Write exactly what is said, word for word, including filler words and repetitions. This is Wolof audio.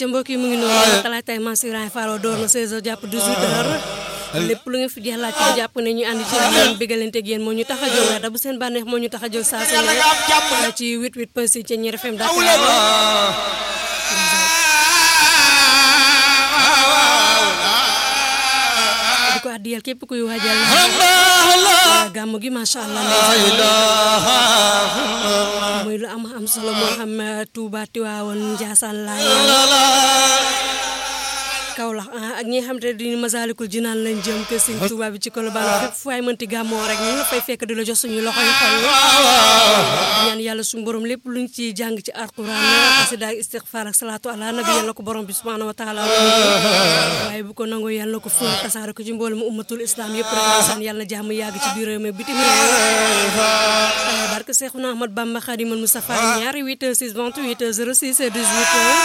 ca mbokk yi mu ngi noonu talaata tey Mansour Fall door na seize heures jàpp dix-huit heures lépp lu nga fi jeex laaj ci jàpp ne ñu ànd ci yéen bégalante ak yéen moo ñu tax a jóg da bu seen bànneex moo ñu tax a jóg saa su ne ci huit huit point six ci Ñeer F M Dakar di ko addiyal képp kuy waajal gàmmu gi macha allah muy lu am am solo moo xam Touba Tiwaawoon Njaasaan laay Kaolack ak ñi nga xam te di Masalikul Jinaan lañ jëm kër Sëñ Touba bi ci Colobane fépp fu waay mënti gàmmoo rek ñu la fay fekk di la jox suñu loxo yi xol ñaan yàlla suñu borom lépp luñ ci jàng ci alquran xasida ak istighfar ak salaatu ala nabi yàlla ko borom bi subhanahu wa taala waaye bu ko nangoo yàlla ko fu tasaare ko ci mboolem ummatul islam yëpp rek san yàlla jàmm yàgg ci biir réew mi bitim réew barke Seexuna Ahmad Bamba Xaadimal Mustafa ñaari huit six vingt-huit zéro six dix-huit